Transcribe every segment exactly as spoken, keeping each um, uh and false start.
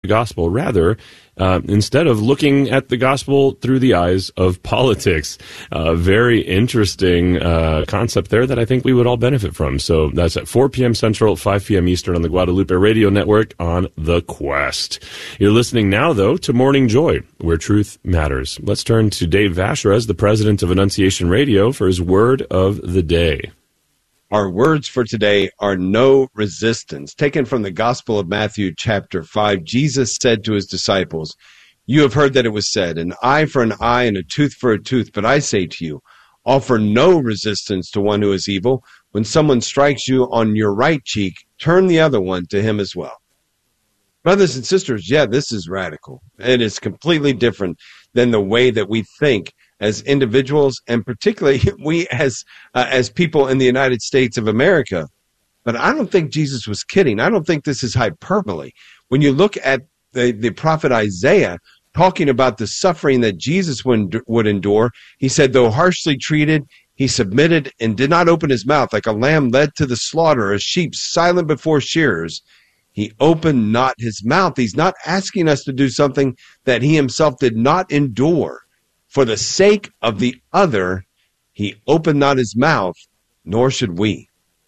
gospel. Rather, uh, instead of looking at the gospel through the eyes of politics. Uh, very interesting uh, concept there that I think we would all benefit from. So that's at four p.m. Central, five p.m. Eastern on the Guadalupe Radio Network on The Quest. You're listening now, though, to Morning Joy, where truth matters. Let's turn to Dave Vashrez, the president of Annunciation Radio, for his word of the day. Our words for today are no resistance. Taken from the Gospel of Matthew, chapter five, Jesus said to his disciples, "You have heard that it was said, an eye for an eye and a tooth for a tooth. But I say to you, offer no resistance to one who is evil. When someone strikes you on your right cheek, turn the other one to him as well." Brothers and sisters, yeah, this is radical. It is completely different than the way that we think as individuals, and particularly we as uh, as people in the United States of America. But I don't think Jesus was kidding. I don't think this is hyperbole. When you look at the, the prophet Isaiah talking about the suffering that Jesus would, would endure, he said, though harshly treated, he submitted and did not open his mouth, like a lamb led to the slaughter, a sheep silent before shearers. He opened not his mouth. He's not asking us to do something that he himself did not endure. For the sake of the other, he opened not his mouth, nor should we.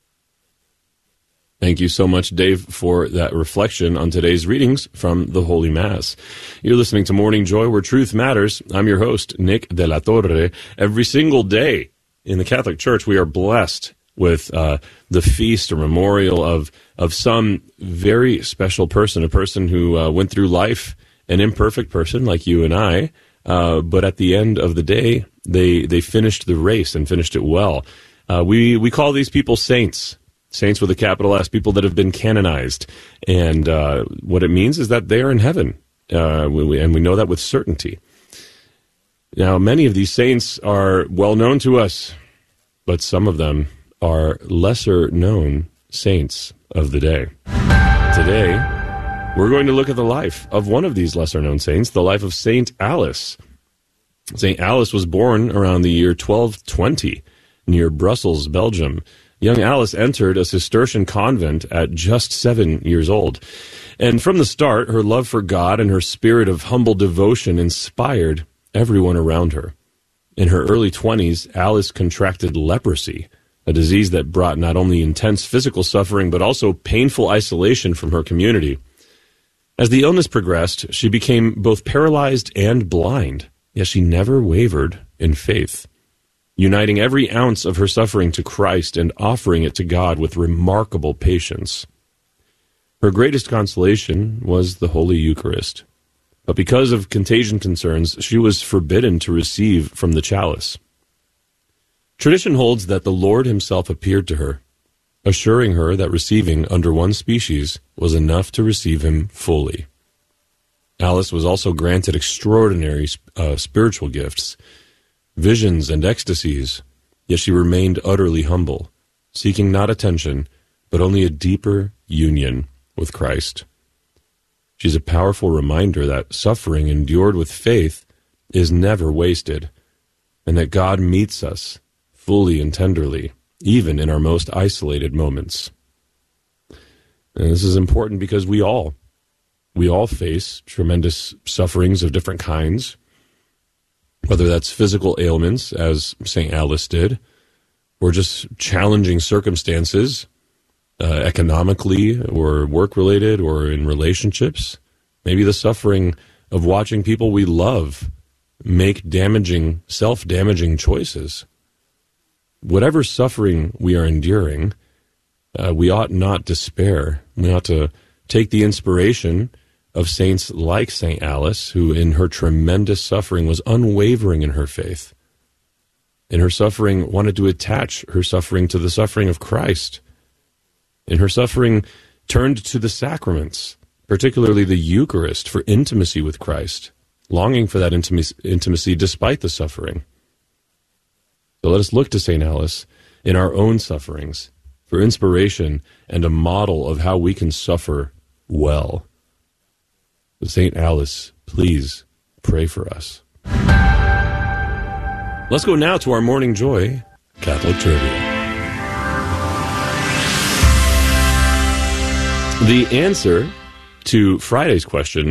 Thank you so much, Dave, for that reflection on today's readings from the Holy Mass. You're listening to Morning Joy, where truth matters. I'm your host, Nick De La Torre. Every single day in the Catholic Church, we are blessed with uh, the feast or memorial of of some very special person, a person who uh, went through life, an imperfect person like you and I, uh, but at the end of the day, they they finished the race and finished it well. Uh, we we call these people saints. Saints with a capital S, people that have been canonized. And uh, what it means is that they are in heaven. Uh, we, and we know that with certainty. Now, many of these saints are well known to us, but some of them are lesser known saints of the day. Today, we're going to look at the life of one of these lesser known saints, the life of Saint Alice. Saint Alice was born around the year twelve twenty near Brussels, Belgium. Young Alice entered a Cistercian convent at just seven years old. And from the start, her love for God and her spirit of humble devotion inspired everyone around her. In her early twenties, Alice contracted leprosy, a disease that brought not only intense physical suffering, but also painful isolation from her community. As the illness progressed, she became both paralyzed and blind, yet she never wavered in faith, uniting every ounce of her suffering to Christ and offering it to God with remarkable patience. Her greatest consolation was the Holy Eucharist, but because of contagion concerns, she was forbidden to receive from the chalice. Tradition holds that the Lord himself appeared to her, assuring her that receiving under one species was enough to receive him fully. Alice was also granted extraordinary uh, spiritual gifts, visions and ecstasies, yet she remained utterly humble, seeking not attention, but only a deeper union with Christ. She's a powerful reminder that suffering endured with faith is never wasted, and that God meets us fully and tenderly, even in our most isolated moments. And this is important because we all, we all face tremendous sufferings of different kinds, whether that's physical ailments, as Saint Alice did, or just challenging circumstances, uh, economically or work-related or in relationships. Maybe the suffering of watching people we love make damaging, self-damaging choices. Whatever suffering we are enduring, uh, we ought not despair. We ought to take the inspiration of saints like Saint Alice, who in her tremendous suffering was unwavering in her faith. In her suffering, wanted to attach her suffering to the suffering of Christ. In her suffering, turned to the sacraments, particularly the Eucharist, for intimacy with Christ, longing for that intimacy, intimacy despite the suffering. So let us look to Saint Alice in our own sufferings for inspiration and a model of how we can suffer well. Saint Alice, please pray for us. Let's go now to our Morning Joy Catholic Trivia. The answer to Friday's question